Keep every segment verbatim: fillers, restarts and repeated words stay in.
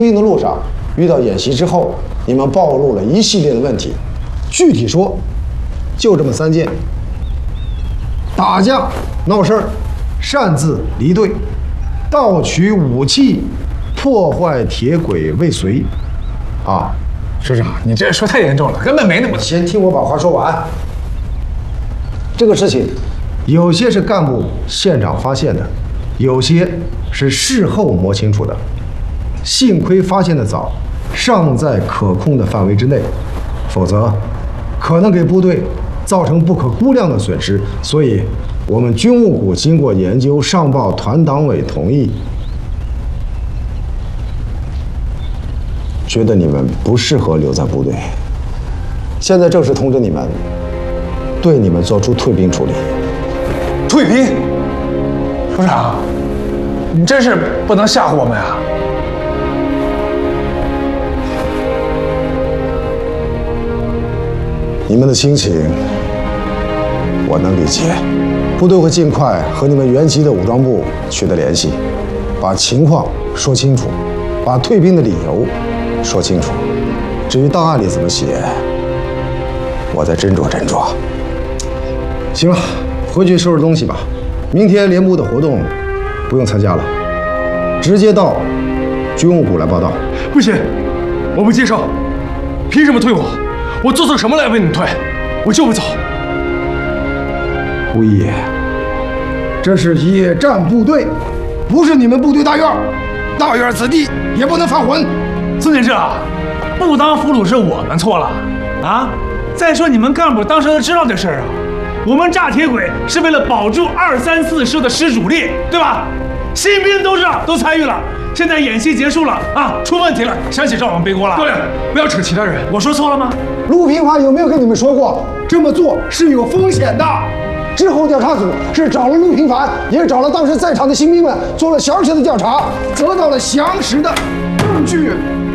兵的路上遇到演习之后，你们暴露了一系列的问题。具体说，就这么三件：打架闹事儿、擅自离队、盗取武器、破坏铁轨未遂。啊， 首长，你这说太严重了，根本没那么…… 先听我把话说完。这个事情，有些是干部现场发现的，有些是事后摸清楚的。幸亏发现的早，尚在可控的范围之内，否则可能给部队造成不可估量的损失。所以，我们军务股经过研究，上报团党委同意，觉得你们不适合留在部队。现在正式通知你们，对你们做出退兵处理。 退兵？首长，你真是不能吓唬我们啊！ 你们的心情我能理解，部队会尽快和你们原籍的武装部取得联系，把情况说清楚，把退兵的理由说清楚。至于档案里怎么写，我再斟酌斟酌。行了，回去收拾东西吧。明天连部的活动不用参加了，直接到军务股来报道。 不行，我不接受，凭什么退我？我做错什么来为你退？我就不走。 吴毅，这是野战部队，不是你们部队大院，大院子弟也不能犯浑。 孙建设，不当俘虏是我们错了啊！再说你们干部当时都知道这事儿啊，我们炸铁轨是为了保住二三四师的师主力，对吧？新兵都知道，都参与了。现在演习结束了啊，出问题了，想起找我们背锅了。 对，不要扯其他人。 我说错了吗？ 陆平华有没有跟你们说过，这么做是有风险的？之后调查组是找了陆平凡，也找了当时在场的新兵们，做了详实的调查，得到了详实的证据。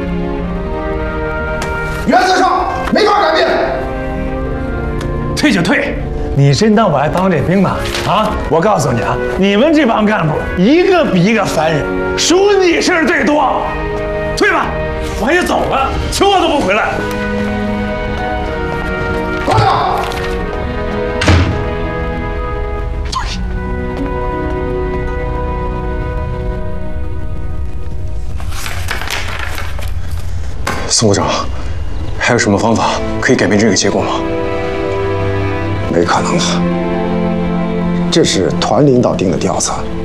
原则上没法改变。 退就退，你真当我还当这兵吗？啊！我告诉你啊，你们这帮干部一个比一个烦人，数你事儿最多。退吧，我也走了，求我都不回来。 关掉。 宋部长，还有什么方法可以改变这个结果吗？ 没可能了，这是团领导定的调子，